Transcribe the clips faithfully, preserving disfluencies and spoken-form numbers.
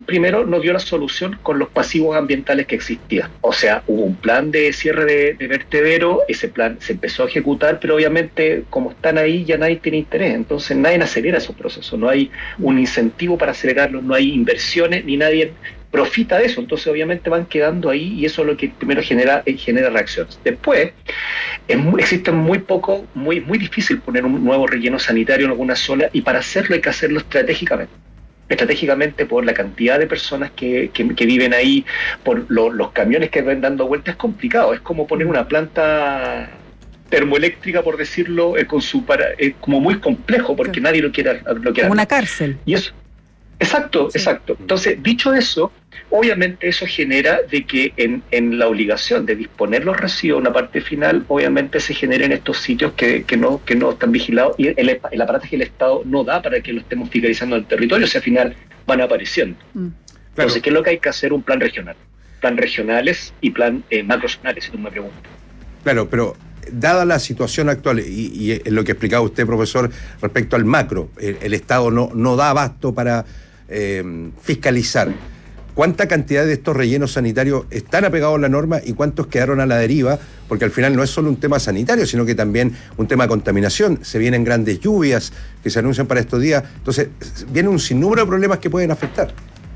primero, no dio la solución con los pasivos ambientales que existían. O sea, hubo un plan de cierre de, de vertedero, ese plan se empezó a ejecutar, pero obviamente, como están ahí, ya nadie tiene interés. Entonces, nadie acelera esos procesos. No hay un incentivo para acelerarlos, no hay inversiones, ni nadie profita de eso. Entonces, obviamente, van quedando ahí y eso es lo que primero genera, genera reacciones. Después, es muy, existe muy poco, muy, muy difícil poner un nuevo relleno sanitario en alguna zona, y para hacerlo hay que hacerlo estratégicamente. estratégicamente por la cantidad de personas que, que, que viven ahí, por lo, los camiones que ven dando vueltas. Es complicado, es como poner una planta termoeléctrica, por decirlo, eh, con su para, eh, como muy complejo, porque sí. nadie lo quiere, lo quiere. Como una cárcel. Y eso, exacto, sí. exacto. Entonces, dicho eso, obviamente eso genera de que en, en la obligación de disponer los residuos, una parte final, obviamente se generen estos sitios que, que, no, que no están vigilados, y el, el aparato que el Estado no da para que lo estemos fiscalizando en el territorio, o sea, al final van apareciendo. Mm. Claro. Entonces, ¿qué es lo que hay que hacer? Un plan regional. Plan regionales y plan eh, macrozonales, si tú me preguntas. Claro, pero dada la situación actual, y, y en lo que explicaba usted, profesor, respecto al macro, el, el Estado no, no da abasto para eh, fiscalizar. ¿Cuánta cantidad de estos rellenos sanitarios están apegados a la norma y cuántos quedaron a la deriva? Porque al final no es solo un tema sanitario, sino que también un tema de contaminación. Se vienen grandes lluvias que se anuncian para estos días. Entonces, viene un sinnúmero de problemas que pueden afectar.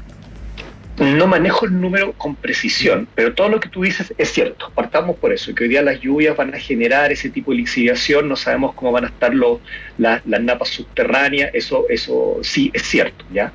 No manejo el número con precisión, pero todo lo que tú dices es cierto. Partamos por eso, que hoy día las lluvias van a generar ese tipo de lixiviación, no sabemos cómo van a estar los, las, las napas subterráneas, eso, eso sí es cierto, ¿ya?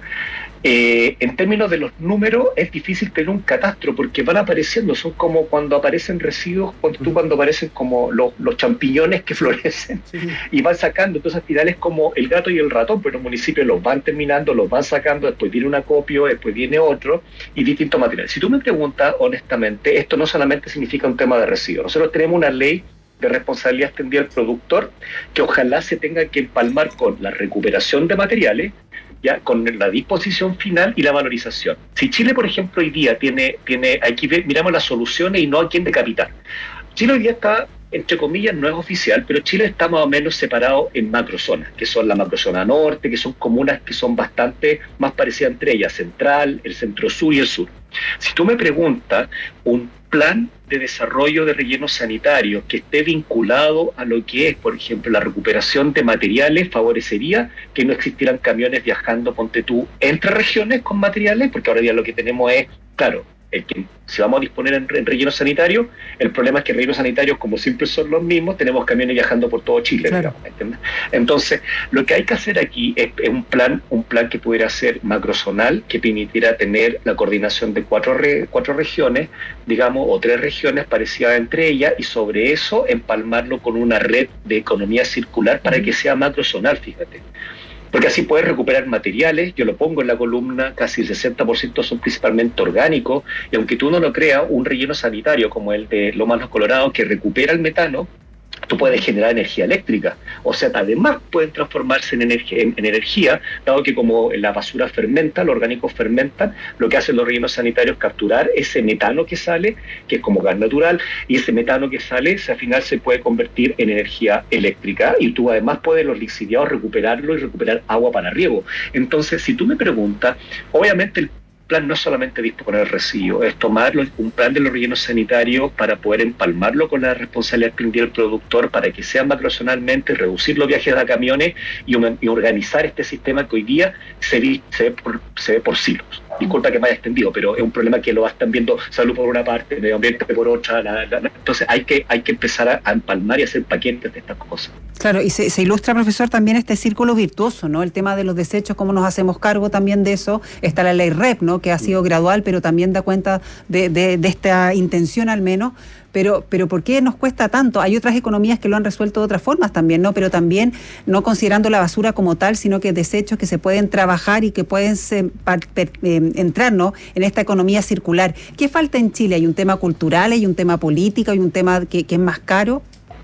Eh, en términos de los números, es difícil tener un catastro porque van apareciendo, son como cuando aparecen residuos, cuando, tú, cuando aparecen como los, los champiñones que florecen sí. y van sacando. Entonces, al final es como el gato y el ratón, pero los municipios los van terminando, los van sacando, después viene un acopio, después viene otro y distintos materiales. Si tú me preguntas, honestamente, esto no solamente significa un tema de residuos. Nosotros tenemos una ley de responsabilidad extendida del productor que ojalá se tenga que empalmar con la recuperación de materiales, ya con la disposición final y la valorización. Si Chile, por ejemplo, hoy día tiene, tiene aquí miramos las soluciones y no a quién decapitar. Chile hoy día está, entre comillas, no es oficial, pero Chile está más o menos separado en macrozonas, que son la macrozona norte, que son comunas que son bastante más parecidas entre ellas, central, el centro sur y el sur. Si tú me preguntas, un plan de desarrollo de rellenos sanitarios que esté vinculado a lo que es, por ejemplo, la recuperación de materiales, favorecería que no existieran camiones viajando, ponte tú, entre regiones con materiales, porque ahora día lo que tenemos es, claro, el que, si vamos a disponer en, en relleno sanitario, el problema es que rellenos sanitarios, como siempre son los mismos, tenemos camiones viajando por todo Chile, claro. digamos, ¿entiendes? Entonces, lo que hay que hacer aquí es, es un plan, un plan que pudiera ser macrozonal, que permitiera tener la coordinación de cuatro, re, cuatro regiones, digamos, o tres regiones parecidas entre ellas, y sobre eso empalmarlo con una red de economía circular para que sea macrozonal, fíjate. Porque así puedes recuperar materiales, yo lo pongo en la columna, casi el sesenta por ciento son principalmente orgánicos, y aunque tú no lo creas, un relleno sanitario como el de Lomas Los Colorados, que recupera el metano, tú puedes generar energía eléctrica, o sea, además pueden transformarse en energía, en, en energía, dado que como la basura fermenta, los orgánicos fermentan, lo que hacen los rellenos sanitarios es capturar ese metano que sale, que es como gas natural, y ese metano que sale, al final se puede convertir en energía eléctrica, y tú además puedes los lixiviados recuperarlo y recuperar agua para riego. Entonces, si tú me preguntas, obviamente el plan no es solamente disponer el residuo, es tomar un plan de los rellenos sanitarios para poder empalmarlo con la responsabilidad extendida del productor para que sea macrozonalmente, reducir los viajes a camiones y, y organizar este sistema que hoy día se ve, se ve, por, se ve por silos. Disculpa que me haya extendido, pero es un problema que lo están viendo salud por una parte, medio ambiente por otra. La, la, la, entonces hay que, hay que empezar a, a empalmar y hacer paquetes de estas cosas. Claro, y se, se ilustra, profesor, también este círculo virtuoso, ¿no? El tema de los desechos, cómo nos hacemos cargo también de eso. Está la ley R E P, ¿no? Que ha sido gradual, pero también da cuenta de, de, de esta intención al menos. Pero, pero ¿por qué nos cuesta tanto? Hay otras economías que lo han resuelto de otras formas también, ¿no? Pero también no considerando la basura como tal, sino que desechos que se pueden trabajar y que pueden ser, per, per, eh, entrar, ¿no? En esta economía circular. ¿Qué falta en Chile? ¿Hay un tema cultural, hay un tema político, hay un tema que, que es más caro?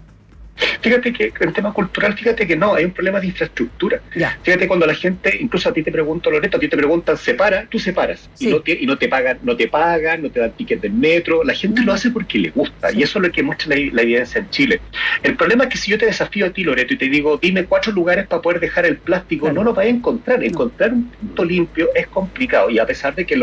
Fíjate que el tema cultural, fíjate que no, hay un problema de infraestructura. Ya. Fíjate cuando la gente, incluso a ti te pregunto, Loreto, a ti te preguntan, ¿separa? Tú separas. Sí. Y, no te, y no te pagan, no te pagan, no te dan ticket del metro. La gente mm. lo hace porque le gusta. Sí. Y eso es lo que muestra la, la evidencia en Chile. El problema es que si yo te desafío a ti, Loreto, y te digo, dime cuatro lugares para poder dejar el plástico, claro. no lo vas a encontrar. Encontrar no. un punto limpio es complicado. Y a pesar de que